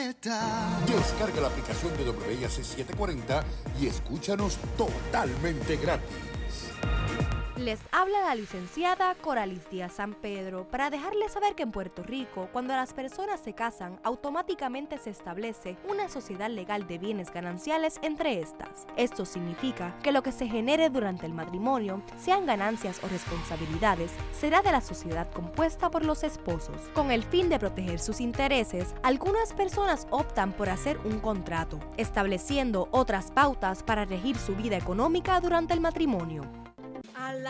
Descarga la aplicación de WIAC 740 y escúchanos totalmente gratis. Les habla la licenciada Coralis Díaz San Pedro para dejarles saber que en Puerto Rico, cuando las personas se casan, automáticamente se establece una sociedad legal de bienes gananciales entre estas. Esto significa que lo que se genere durante el matrimonio, sean ganancias o responsabilidades, será de la sociedad compuesta por los esposos. Con el fin de proteger sus intereses, algunas personas optan por hacer un contrato, estableciendo otras pautas para regir su vida económica durante el matrimonio.